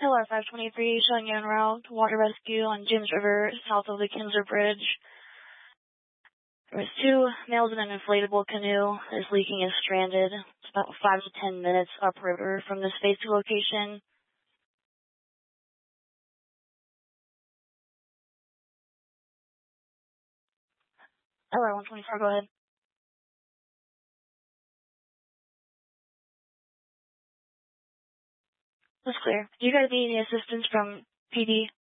LR 523 showing you en route. Water rescue on James River, south of the Kinser Bridge. There was 2 males in an inflatable canoe. This leaking is stranded. It's about 5 to 10 minutes upriver from this phase 2 location. LR 124, go ahead. That's clear. Do you guys need any assistance from PD?